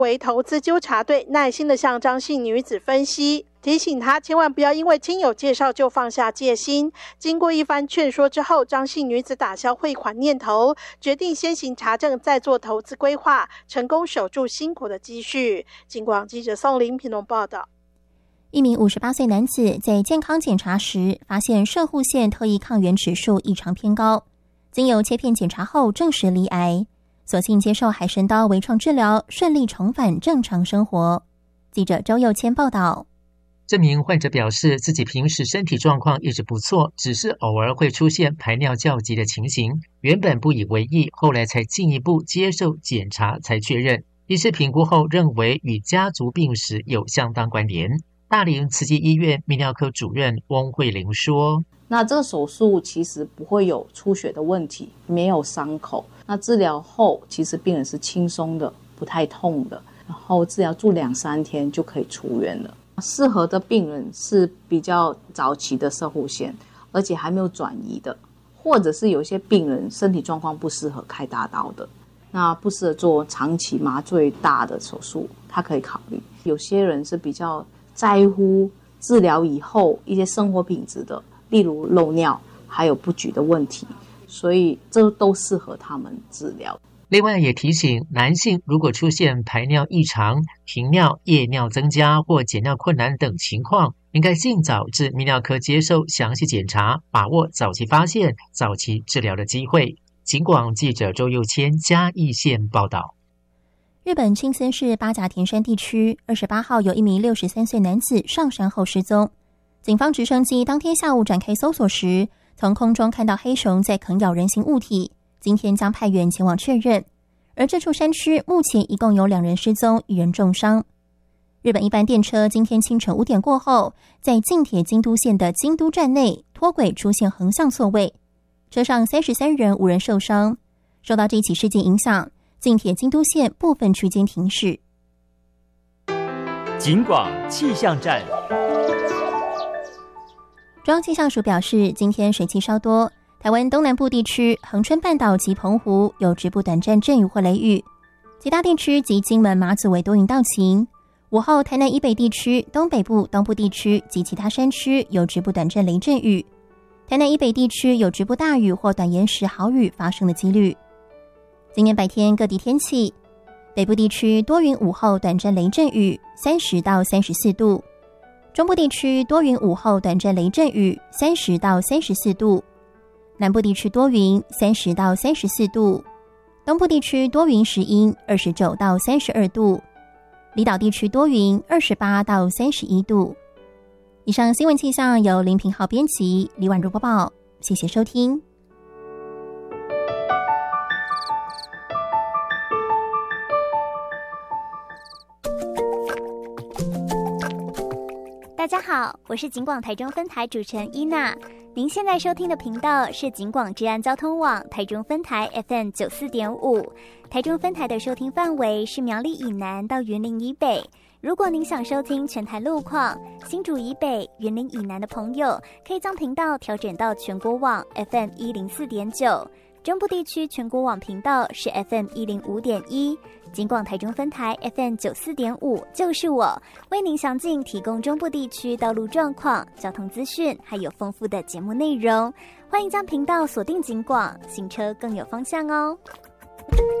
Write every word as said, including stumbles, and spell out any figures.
为投资纠察队耐心地向张姓女子分析，提醒她千万不要因为亲友介绍就放下戒心。经过一番劝说之后，张姓女子打消汇款念头，决定先行查证再做投资规划，成功守住辛苦的积蓄。警广记者宋林平龙报道。 一名五十八岁男子在健康检查时发现摄护腺特异抗原指数异常偏高，经由切片检查后证实罹癌，所幸接受海参刀微创治疗，顺利重返正常生活。记者周佑谦报道。 这名患者表示，自己平时身体状况一直不错，只是偶尔会出现排尿较急的情形，原本不以为意，后来才进一步接受检查才确认。医师评估后认为与家族病史有相当关联。大林慈济医院泌尿科主任翁慧玲说， 那这个手术其实不会有出血的问题，没有伤口，那治疗后其实病人是轻松的，不太痛的，然后治疗住两三天就可以出院了。适合的病人是比较早期的摄护腺，而且还没有转移的，或者是有些病人身体状况不适合开大刀的，那不适合做长期麻醉大的手术，他可以考虑。有些人是比较在乎治疗以后一些生活品质的，例如漏尿还有不举的问题，所以这都适合他们治疗。 另外也提醒男性，如果出现排尿异常、频尿、夜尿增加或解尿困难等情况，应该尽早至泌尿科接受详细检查，把握早期发现、早期治疗的机会。警广记者周佑谦嘉义县报道。 日本青森市八甲田山地区二十八号有一名六十三岁男子上山后失踪，警方直升机当天下午展开搜索时，从空中看到黑熊在啃咬人形物体，今天将派员前往确认。而这处山区目前一共有两人失踪，一人重伤。日本一般电车今天清晨五点过后，在近铁京都线的京都站内脱轨出现横向错位，车上三十三人，五人受伤。受到这起事件影响，近铁京都线部分区间停驶。 警广气象站。 中央气象署表示，今天水汽稍多，台湾东南部地区、恒春半岛及澎湖有局部短暂阵雨或雷雨，其他地区及金门、马祖为多云到晴。午后，台南以北地区、东北部、东部地区及其他山区有局部短暂雷阵雨，台南以北地区有局部大雨或短延时豪雨发生的几率。今天白天各地天气，北部地区多云，午后短暂雷阵雨，三十到三十四度；中部地区多云，午后短暂雷阵雨，三十到三十四度；南部地区多云，三十到三十四度；东部地区多云时阴，二十九到三十二度；离岛地区多云，二十八到三十一度。以上新闻气象由林平浩编辑，李婉如播报，谢谢收听。 大家好，我是警广台中分台主持人伊娜。您现在收听的频道是警广治安交通网台中分台 F M 九十四点五。台中分台的收听范围是苗栗以南到云林以北。如果您想收听全台路况，新竹以北、云林以南的朋友可以将频道调整到全国网 F M 一零四点九。中部地区全国网频道是 F M 一零五点一，警广台中分台 F M 九十四点五，就是我为您详尽提供中部地区道路状况、交通资讯，还有丰富的节目内容。欢迎将频道锁定警广，行车更有方向哦。